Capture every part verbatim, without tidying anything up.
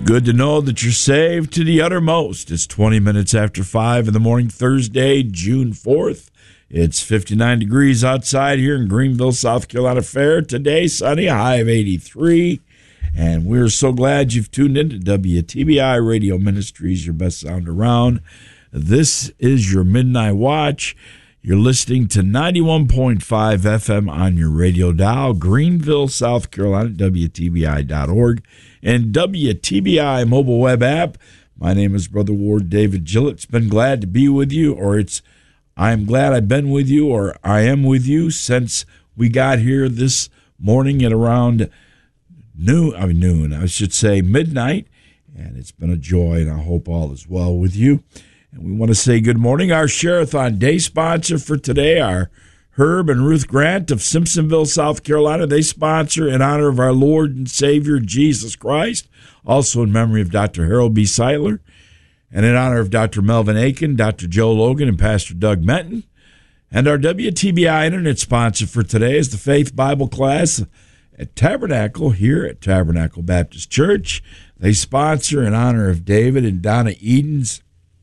Good to know that you're saved to the uttermost. It's twenty minutes after five in the morning, Thursday, June fourth. It's fifty-nine degrees outside here in Greenville, South Carolina Fair. Today, sunny, a high of eighty-three. And we're so glad you've tuned in to W T B I Radio Ministries, your best sound around. This is your Midnight Watch. You're listening to ninety-one point five F M on your radio dial, Greenville, South Carolina, W T B I dot org, and W T B I mobile web app. My name is Brother Ward David Gillett. It's been glad to be with you, or it's I'm glad I've been with you, or I am with you since we got here this morning at around noon, I mean noon, I should say midnight, and it's been a joy, and I hope all is well with you. And we want to say good morning. Our Share-a-thon Day sponsor for today are Herb and Ruth Grant of Simpsonville, South Carolina. They sponsor in honor of our Lord and Savior, Jesus Christ, also in memory of Doctor Harold B. Seidler, and in honor of Doctor Melvin Aiken, Doctor Joe Logan, and Pastor Doug Menton. And our W T B I Internet sponsor for today is the Faith Bible class at Tabernacle here at Tabernacle Baptist Church. They sponsor in honor of David and Donna Eden's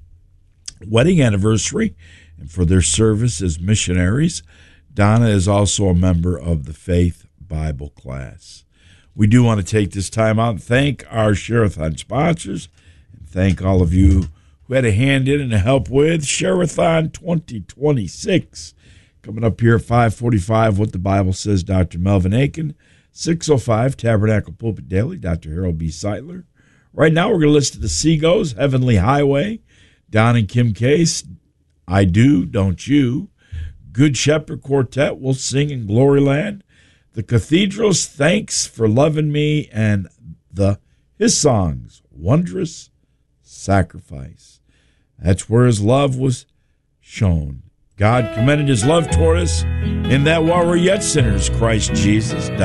wedding anniversary and for their service as missionaries. Donna is also a member of the Faith Bible class. We do want to take this time out and thank our Share-a-thon sponsors and thank all of you who had a hand in and a help with Share-a-thon twenty twenty-six. Coming up here at five forty-five, What the Bible Says, Doctor Melvin Aiken. six oh five, Tabernacle Pulpit Daily, Doctor Harold B. Seidler. Right now we're going to listen to the Seagulls, Heavenly Highway. Don and Kim Case, I Do, Don't You. Good Shepherd Quartet will sing in Gloryland. The Cathedrals, Thanks for Loving Me, and the His Songs, Wondrous Sacrifice. That's where his love was shown. God commended his love toward us in that while we're yet sinners, Christ Jesus died.